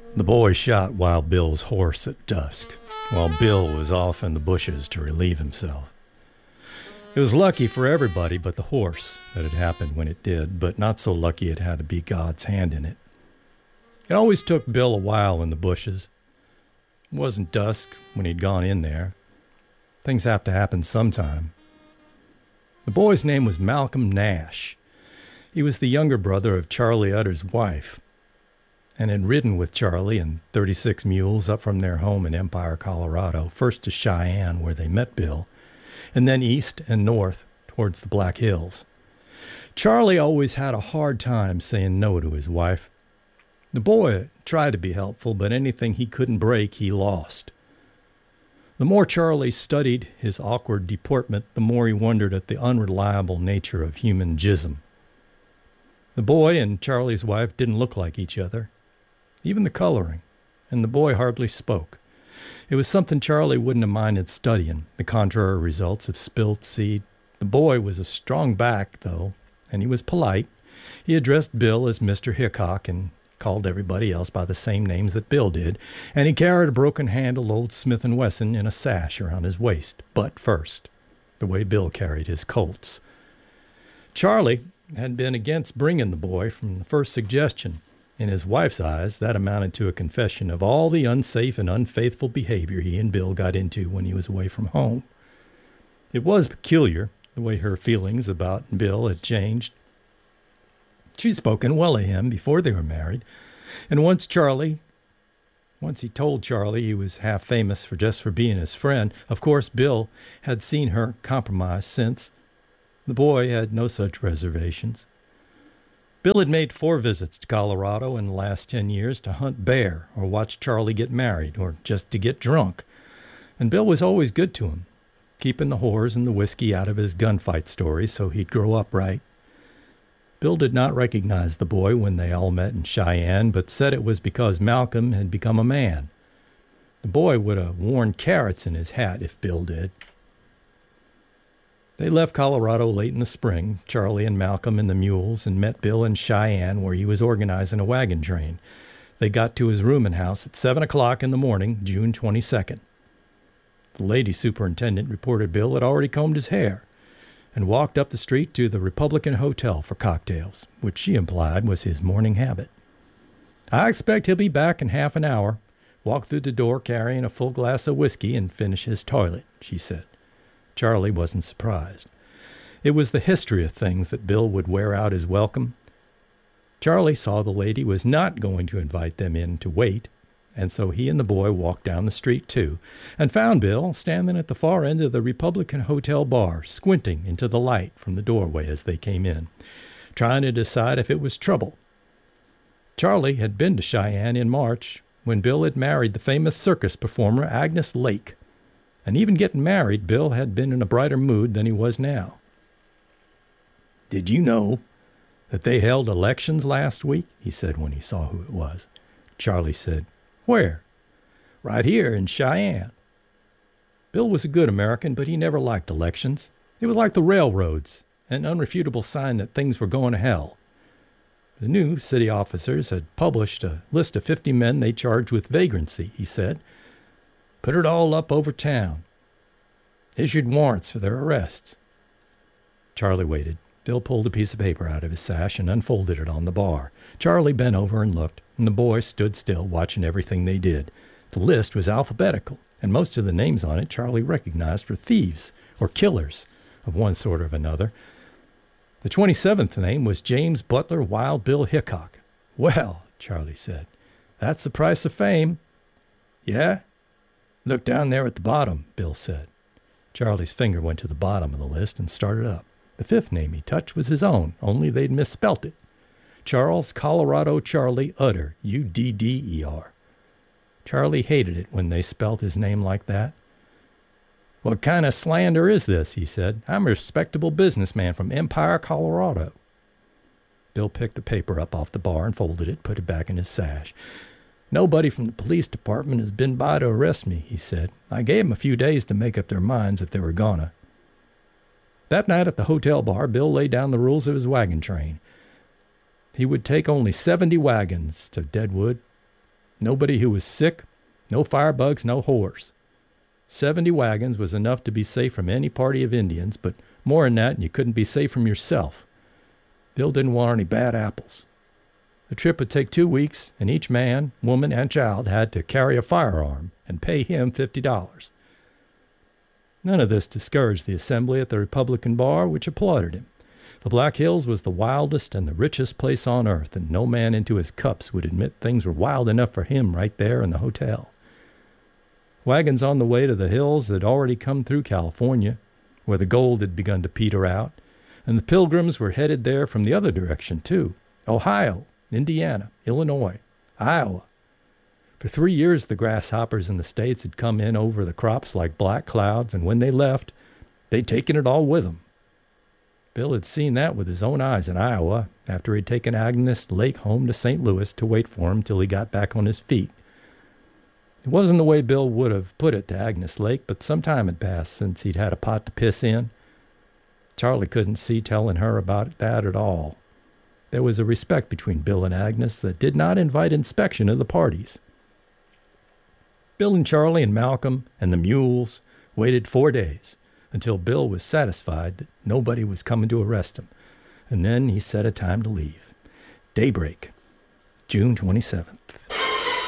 The boy shot Wild Bill's horse at dusk, while Bill was off in the bushes to relieve himself. It was lucky for everybody but the horse that it happened when it did, but not so lucky it had to be God's hand in it. It always took Bill a while in the bushes. It wasn't dusk when he'd gone in there. Things have to happen sometime. The boy's name was Malcolm Nash. He was the younger brother of Charlie Utter's wife, and had ridden with Charlie and 36 mules up from their home in Empire, Colorado, first to Cheyenne, where they met Bill, and then east and north towards the Black Hills. Charlie always had a hard time saying no to his wife. The boy tried to be helpful, but anything he couldn't break, he lost. The more Charlie studied his awkward deportment, the more he wondered at the unreliable nature of human jism. The boy and Charlie's wife didn't look like each other, even the coloring, and the boy hardly spoke. It was something Charlie wouldn't have minded studying, the contrary results of spilled seed. The boy was a strong back, though, and he was polite. He addressed Bill as Mr. Hickok and called everybody else by the same names that Bill did, and he carried a broken-handled old Smith & Wesson in a sash around his waist, butt first, the way Bill carried his Colts. Charlie had been against bringing the boy from the first suggestion. In his wife's eyes, that amounted to a confession of all the unsafe and unfaithful behavior he and Bill got into when he was away from home. It was peculiar, the way her feelings about Bill had changed. She'd spoken well of him before they were married, and once he told Charlie he was half famous for being his friend. Of course, Bill had seen her compromise since. The boy had no such reservations. Bill had made 4 visits to Colorado in the last 10 years to hunt bear or watch Charlie get married or just to get drunk. And Bill was always good to him, keeping the whores and the whiskey out of his gunfight stories so he'd grow up right. Bill did not recognize the boy when they all met in Cheyenne, but said it was because Malcolm had become a man. The boy would have worn carrots in his hat if Bill did. They left Colorado late in the spring, Charlie and Malcolm in the mules, and met Bill in Cheyenne, where he was organizing a wagon train. They got to his rooming house at 7 o'clock in the morning, June 22nd. The lady superintendent reported Bill had already combed his hair and walked up the street to the Republican Hotel for cocktails, which she implied was his morning habit. "I expect he'll be back in half an hour, walk through the door carrying a full glass of whiskey and finish his toilet," she said. Charlie wasn't surprised. It was the history of things that Bill would wear out his welcome. Charlie saw the lady was not going to invite them in to wait, and so he and the boy walked down the street too, and found Bill standing at the far end of the Republican Hotel bar, squinting into the light from the doorway as they came in, trying to decide if it was trouble. Charlie had been to Cheyenne in March when Bill had married the famous circus performer Agnes Lake. And even getting married, Bill had been in a brighter mood than he was now. "Did you know that they held elections last week?" he said when he saw who it was. Charlie said, "Where?" "Right here in Cheyenne." Bill was a good American, but he never liked elections. It was like the railroads, an unrefutable sign that things were going to hell. The new city officers had published a list of 50 men they charged with vagrancy, he said. Put it all up over town. Issued warrants for their arrests. Charlie waited. Bill pulled a piece of paper out of his sash and unfolded it on the bar. Charlie bent over and looked, and the boy stood still, watching everything they did. The list was alphabetical, and most of the names on it Charlie recognized for thieves or killers of one sort or another. The 27th name was James Butler Wild Bill Hickok. "Well," Charlie said, "that's the price of fame." "Yeah? Look down there at the bottom," Bill said. Charlie's finger went to the bottom of the list and started up. The 5th name he touched was his own, only they'd misspelt it. Charles Colorado Charlie Utter, Udder. Charlie hated it when they spelt his name like that. "What kind of slander is this?" he said. "I'm a respectable businessman from Empire, Colorado." Bill picked the paper up off the bar and folded it, put it back in his sash. "Nobody from the police department has been by to arrest me," he said. "I gave them a few days to make up their minds if they were gonna." That night at the hotel bar, Bill laid down the rules of his wagon train. He would take only 70 wagons to Deadwood. Nobody who was sick, no firebugs, no whores. 70 wagons was enough to be safe from any party of Indians, but more than that, you couldn't be safe from yourself. Bill didn't want any bad apples. The trip would take 2 weeks, and each man, woman, and child had to carry a firearm and pay him $50. None of this discouraged the assembly at the Republican bar, which applauded him. The Black Hills was the wildest and the richest place on earth, and no man into his cups would admit things were wild enough for him right there in the hotel. Wagons on the way to the hills had already come through California, where the gold had begun to peter out, and the pilgrims were headed there from the other direction, too. Ohio, Indiana, Illinois, Iowa. For 3 years, the grasshoppers in the states had come in over the crops like black clouds, and when they left, they'd taken it all with them. Bill had seen that with his own eyes in Iowa after he'd taken Agnes Lake home to St. Louis to wait for him till he got back on his feet. It wasn't the way Bill would have put it to Agnes Lake, but some time had passed since he'd had a pot to piss in. Charlie couldn't see telling her about that at all. There was a respect between Bill and Agnes that did not invite inspection of the parties. Bill and Charlie and Malcolm and the mules waited 4 days until Bill was satisfied that nobody was coming to arrest him, and then he set a time to leave. Daybreak, June 27th.